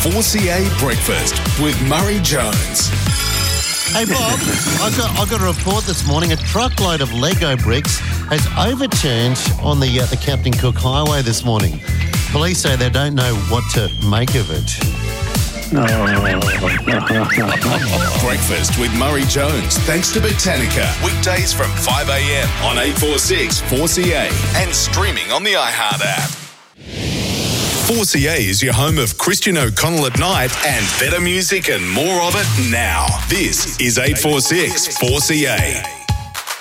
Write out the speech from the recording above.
4CA Breakfast with Murray Jones. Hey Bob, I got a report this morning. A truckload of Lego bricks has overturned on the Captain Cook Highway this morning. Police say they don't know what to make of it. Breakfast with Murray Jones, thanks to Botanica. Weekdays from 5 a.m. on 846 4CA and streaming on the iHeart app. 4CA is your home of Christian O'Connell at night and better music and more of it now. This is 846 4CA.